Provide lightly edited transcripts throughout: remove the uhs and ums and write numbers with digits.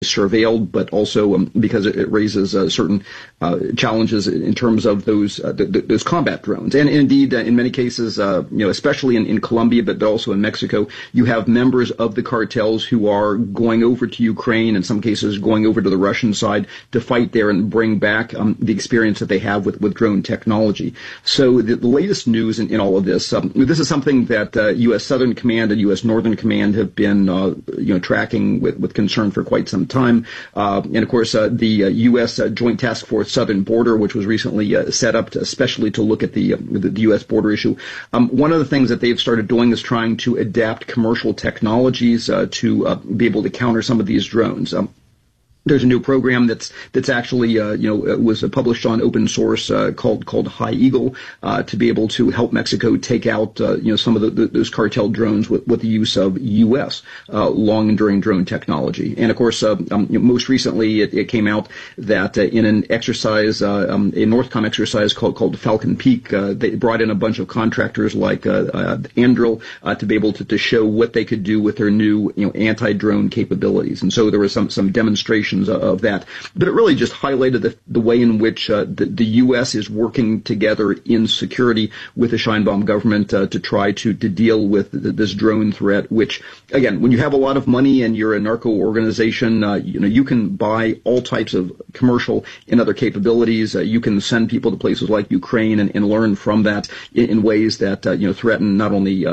surveilled, but also because it raises certain challenges in terms of those combat drones. And indeed, in many cases, especially in Colombia, but also in Mexico, you have members of the cartels who are going over to Ukraine, in some cases going over to the Russian side to fight there and bring back the experience that they have with drone technology. So the latest news in all of this, this is something that U.S. Southern Command and U.S. Northern Command have been tracking with concern for quite some time. And of course, the U.S. Joint Task Force Southern Border, which was recently set up especially to look at the U.S. border issue. One of the things that they've started doing is trying to adapt commercial technologies to be able to counter some of these drones. There's a new program that's actually was published on open source called High Eagle to be able to help Mexico take out some of those cartel drones with the use of U.S. Long enduring drone technology. And of course, most recently it came out that in an exercise, a Northcom exercise called Falcon Peak, they brought in a bunch of contractors like Anduril to be able to show what they could do with their new anti-drone capabilities. And so there was some demonstration of that, but it really just highlighted the way in which the U.S. is working together in security with the Sheinbaum government to try to deal with this drone threat. Which, again, when you have a lot of money and you're a narco organization, you can buy all types of commercial and other capabilities. You can send people to places like Ukraine and learn from that in ways that threaten not only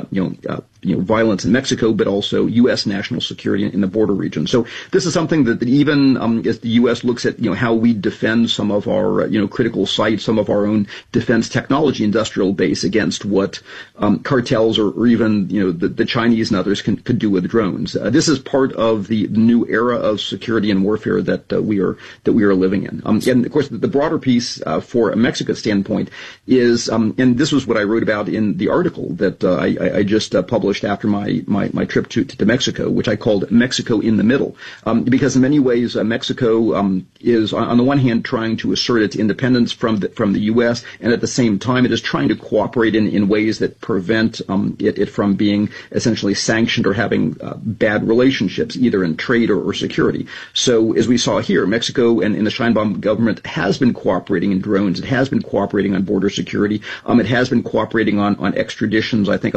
violence in Mexico, but also U.S. national security in the border region. So this is something that even as the U.S. looks at how we defend some of our critical sites, some of our own defense technology industrial base against what cartels or even the Chinese and others could do with drones. This is part of the new era of security and warfare that we are living in. And of course, the broader piece for a Mexico standpoint is, and this was what I wrote about in the article that I just published after my trip to Mexico, which I called Mexico in the Middle, because in many ways Mexico is on the one hand trying to assert its independence from the U.S. and at the same time it is trying to cooperate in ways that prevent it from being essentially sanctioned or having bad relationships either in trade or security. So as we saw here, Mexico and the Sheinbaum government has been cooperating in drones. It has been cooperating on border security. It has been cooperating on extraditions. I think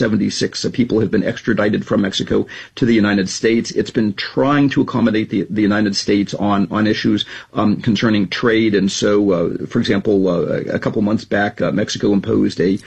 176 people have been extradited from Mexico to the United States. It's been trying to accommodate the United States on issues concerning trade. And so, for example, a couple months back, Mexico imposed a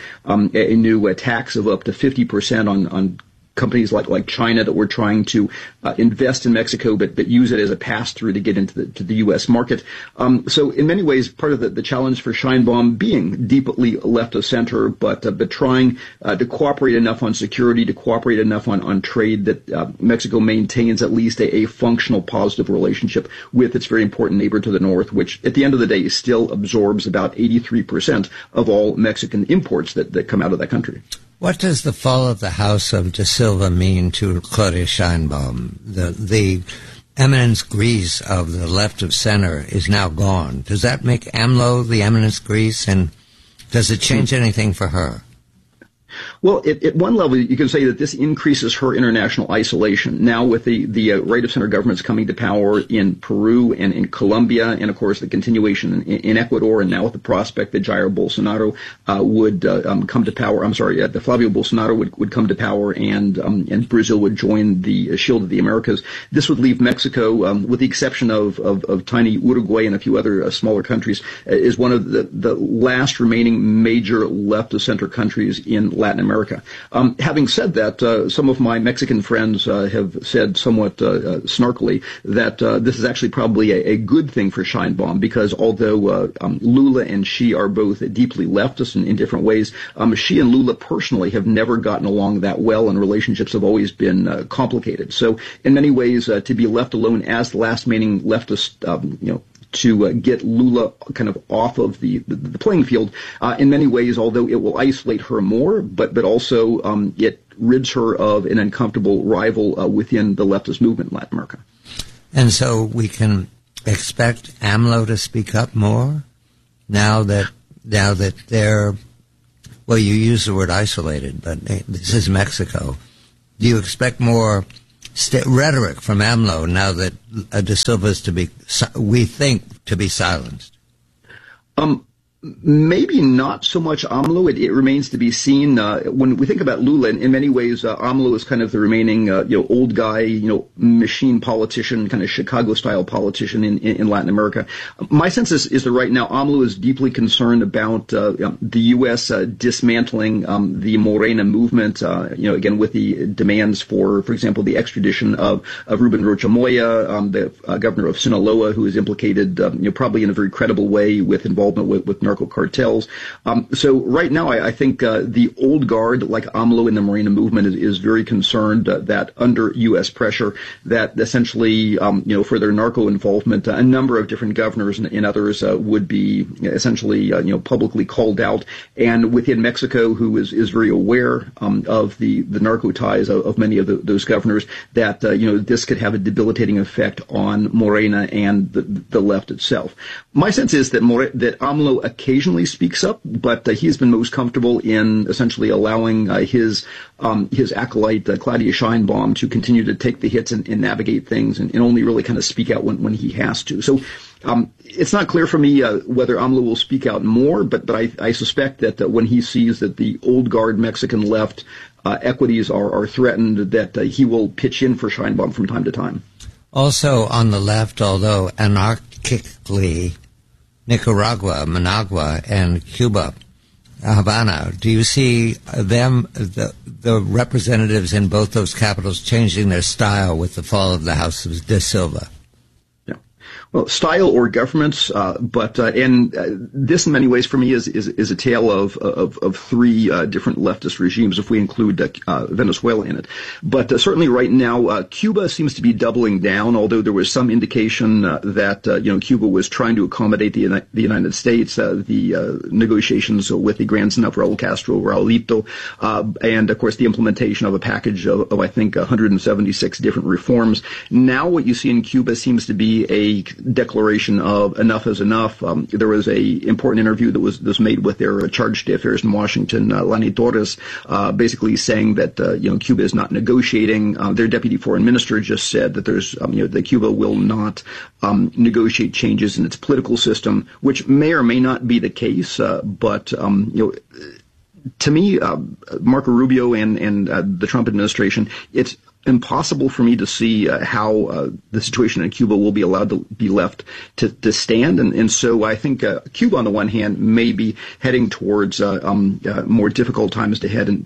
new tax of up to 50% on companies like China that were trying to invest in Mexico, but use it as a pass-through to get into the U.S. market. So in many ways, part of the challenge for Sheinbaum being deeply left of center, but trying to cooperate enough on security, to cooperate enough on trade that Mexico maintains at least a functional positive relationship with its very important neighbor to the north, which at the end of the day still absorbs about 83% of all Mexican imports that come out of that country. What does the fall of the House of Da Silva mean to Claudia Sheinbaum? The eminence grise of the left of center is now gone. Does that make AMLO the eminence grise, and does it change anything for her? Well, at one level, you can say that this increases her international isolation. Now, with the right-of-center governments coming to power in Peru and in Colombia, and of course the continuation in Ecuador, and now with the prospect that Jair Bolsonaro would come to power. That Flavio Bolsonaro would come to power, and Brazil would join the Shield of the Americas. This would leave Mexico, with the exception of tiny Uruguay and a few other smaller countries, is one of the last remaining major left-of-center countries in Latin America. Having said that, some of my Mexican friends have said somewhat snarkily that this is actually probably a good thing for Sheinbaum, because although Lula and she are both deeply leftist in different ways, she and Lula personally have never gotten along that well, and relationships have always been complicated. So in many ways, to be left alone as the last remaining leftist, to get Lula kind of off of the playing field, in many ways, although it will isolate her more, but also it rids her of an uncomfortable rival within the leftist movement in Latin America. And so we can expect AMLO to speak up more now that they're, well, you use the word isolated, but this is Mexico. Do you expect more rhetoric from AMLO now that De Silva is we think, to be silenced? Maybe not so much AMLO. It remains to be seen. When we think about Lula, in many ways, AMLO is kind of the remaining, old guy, machine politician, kind of Chicago-style politician in Latin America. My sense is that right now AMLO is deeply concerned about the U.S. Dismantling the Morena movement. Again, with the demands for example, the extradition of Ruben Rocha Moya, the governor of Sinaloa, who is implicated, probably in a very credible way with involvement with narco cartels. So right now, I think the old guard, like AMLO in the Morena movement, is very concerned that under U.S. pressure, that essentially, for their narco involvement, a number of different governors and others would be essentially, publicly called out. And within Mexico, who is very aware of the narco ties of many of those governors, that this could have a debilitating effect on Morena and the left itself. My sense is that AMLO occasionally speaks up, but he's been most comfortable in essentially allowing his acolyte Claudia Sheinbaum to continue to take the hits and navigate things, and only really kind of speak out when he has to. So it's not clear for me whether AMLO will speak out more, but I suspect that when he sees that the old guard Mexican left equities are threatened, that he will pitch in for Sheinbaum from time to time. Also on the left, although anarchically, Nicaragua, Managua, and Cuba, Havana, do you see them, the representatives in both those capitals, changing their style with the fall of the House of De Silva? Well, style or governments, but this in many ways for me is a tale of three different leftist regimes, if we include Venezuela in it. But certainly right now, Cuba seems to be doubling down, although there was some indication that Cuba was trying to accommodate the United States, the negotiations with the grandson of Raul Castro, Raulito, and of course the implementation of a package of I think 176 different reforms. Now what you see in Cuba seems to be a declaration of enough is enough. There was a important interview that was made with their charge d'affaires in Washington, Lani Torres, basically saying that Cuba is not negotiating. Their deputy foreign minister just said that that Cuba will not negotiate changes in its political system, which may or may not be the case. But to me, Marco Rubio and the Trump administration, it's impossible for me to see how the situation in Cuba will be allowed to be left to stand. And so I think Cuba, on the one hand, may be heading towards more difficult times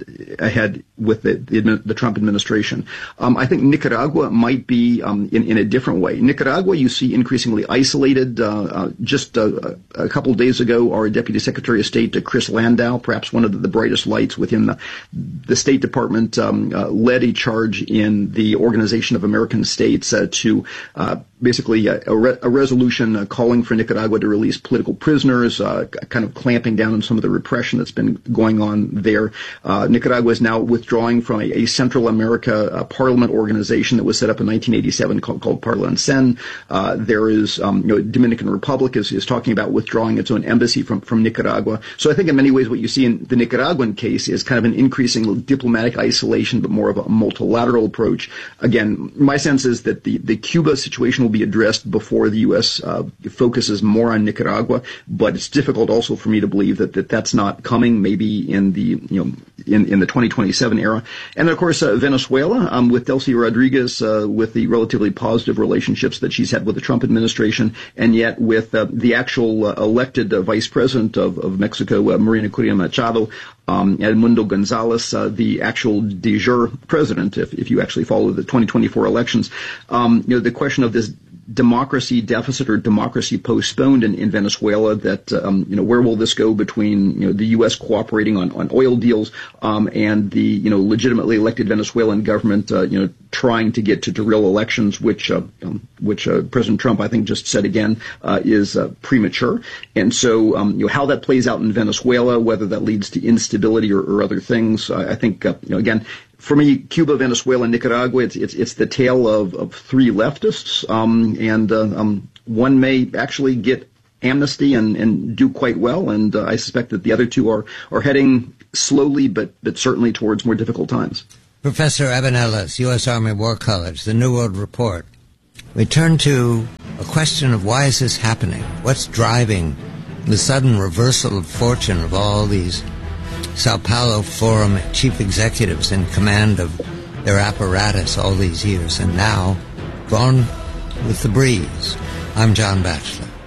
ahead with the Trump administration. I think Nicaragua might be in a different way. Nicaragua, you see increasingly isolated. Just a couple of days ago, our Deputy Secretary of State, Chris Landau, perhaps one of the brightest lights within the State Department, led a charge in the Organization of American States to basically a resolution calling for Nicaragua to release political prisoners, kind of clamping down on some of the repression that's been going on there. Nicaragua is now withdrawing from a Central America parliament organization that was set up in 1987 called Parlancen. There is, Dominican Republic is talking about withdrawing its own embassy from Nicaragua. So I think in many ways what you see in the Nicaraguan case is kind of an increasing diplomatic isolation, but more of a multilateral approach. Again, my sense is that the Cuba situation will be addressed before the U.S. Focuses more on Nicaragua, but it's difficult also for me to believe that that's not coming, maybe in the in the 2027 era. And of course, Venezuela, with Delcy Rodriguez, with the relatively positive relationships that she's had with the Trump administration, and yet with the actual elected vice president of Mexico, Marina Corina Machado, Edmundo Gonzalez, the actual de jure president, if you actually follow the 2024 elections. The question of this democracy deficit or democracy postponed in Venezuela, that where will this go between the U.S. cooperating on oil deals and the legitimately elected Venezuelan government trying to get to real elections, which President Trump I think just said again is premature. And so how that plays out in Venezuela, whether that leads to instability or other things, I think again. For me, Cuba, Venezuela, and Nicaragua, it's the tale of three leftists, and one may actually get amnesty and do quite well, and I suspect that the other two are heading slowly but certainly towards more difficult times. Professor Eben Ellis, U.S. Army War College, the New World Report. We turn to a question of why is this happening? What's driving the sudden reversal of fortune of all these Sao Paulo Forum chief executives in command of their apparatus all these years and now gone with the breeze? I'm John Batchelor.